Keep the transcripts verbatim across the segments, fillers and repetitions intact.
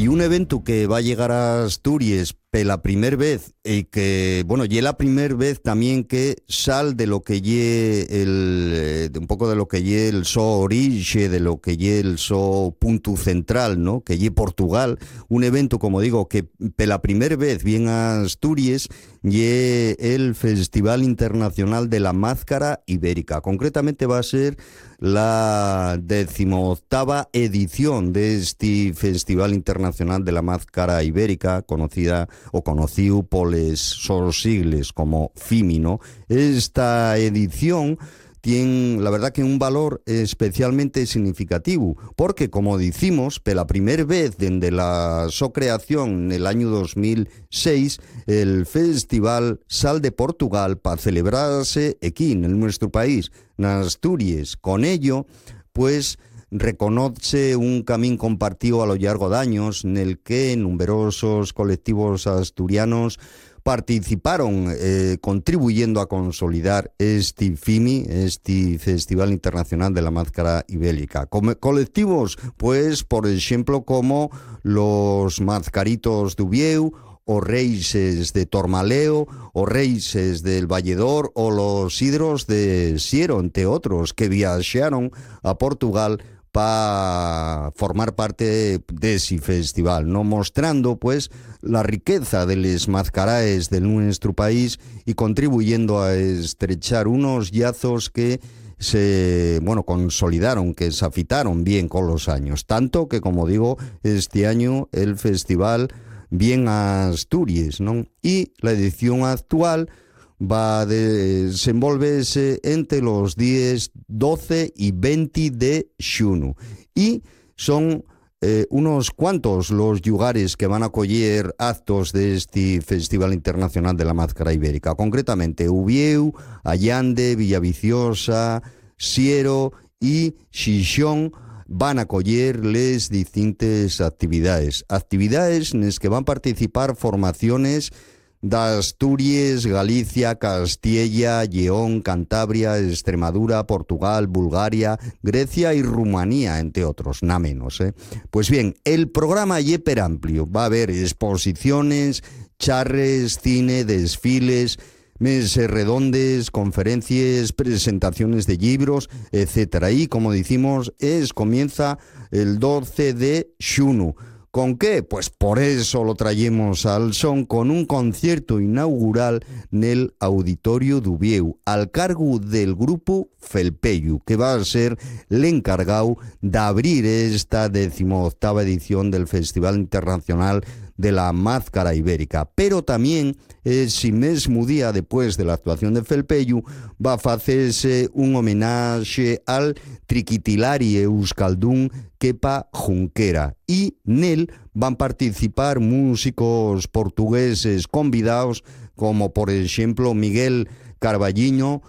y un evento que va a llegar a Asturias la primera vez, y que, bueno, y la primera vez también que sal de lo que ye el, de un poco de lo que ye el so origen, de lo que ye el so punto central, ¿no? Que ye Portugal, un evento, como digo, que la primera vez viene a Asturias, ye el Festival Internacional de la Máscara Ibérica. Concretamente va a ser la decimoctava edición de este Festival Internacional de la Máscara Ibérica, conocida o conocido por sus siglas como FIMI, ¿no? Esta edición tiene, la verdad, que un valor especialmente significativo, porque, como decimos, por la primera vez desde la su creación en el año dos mil seis, el festival sal de Portugal para celebrarse aquí, en nuestro país, en Asturias. Con ello, pues, reconoce un camino compartido a lo largo de años en el que numerosos colectivos asturianos participaron, eh, contribuyendo a consolidar este FIMI, este Festival Internacional de la Máscara Ibérica. Como colectivos, pues, por ejemplo, como los Mascaritos de Ubieu, o Reises de Tormaleo, o Reises del Valledor, o los Hidros de Siero, entre otros, que viajaron a Portugal para formar parte de ese festival, ¿no? Mostrando, pues, la riqueza de las mascaraes de nuestro país y contribuyendo a estrechar unos lazos que se, bueno, consolidaron, que se afitaron bien con los años. Tanto que, como digo, este año el festival viene a Asturias, ¿no? Y la edición actual va a desenvolverse entre los días doce y veinte de junio. Y son eh, unos cuantos los lugares que van a acoger actos de este Festival Internacional de la Máscara Ibérica. Concretamente, Ubieu, Allande, Villaviciosa, Siero y Xixón van a acoger les distintas actividades. Actividades en las que van a participar formaciones de Asturias, Galicia, Castilla, Lleón, Cantabria, Extremadura, Portugal, Bulgaria, Grecia y Rumanía, entre otros, nada menos, ¿eh? Pues bien, el programa es hiper amplio. Va a haber exposiciones, charres, cine, desfiles, mesas redondes, conferencias, presentaciones de libros, etcétera. Y, como decimos, es comienza el doce de junio. ¿Con qué? Pues por eso lo traemos al son, con un concierto inaugural en el Auditorio d'Ubieu, al cargo del grupo Felpeyu, que va a ser el encargado de abrir esta decimoctava edición del Festival Internacional de la Máscara Ibérica. Pero también, ese mismo día después de la actuación de Felpeyu, va a hacerse un homenaje al triquitilari euskaldún Kepa Junquera, y en él van a participar músicos portugueses convidados, como por ejemplo Miguel Carballiño,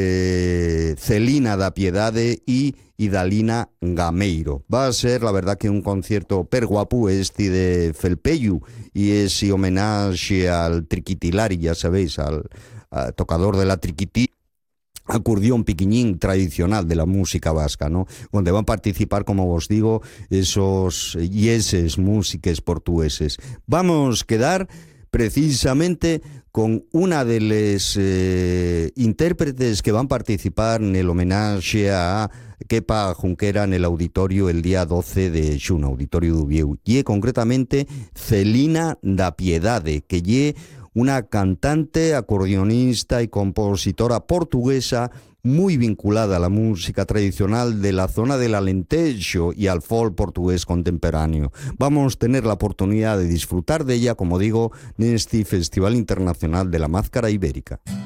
eh, Celina da Piedade y Idalina Gameiro. Va a ser, la verdad, que un concierto per guapo este de Felpeyu, y ese homenaje al triquitilari, ya sabéis, al, al tocador de la triquití, acordeón piquiñín tradicional de la música vasca, ¿no? Donde van a participar, como os digo, esos yeses músicos portugueses. Vamos a quedar precisamente con una de las eh, intérpretes que van a participar en el homenaje a Kepa Junquera en el auditorio el día doce de junio, Auditorio d'Ubieu. Y concretamente Celina da Piedade, que ye una cantante, acordeonista y compositora portuguesa muy vinculada a la música tradicional de la zona del Alentejo y al folk portugués contemporáneo. Vamos a tener la oportunidad de disfrutar de ella, como digo, en este Festival Internacional de la Máscara Ibérica.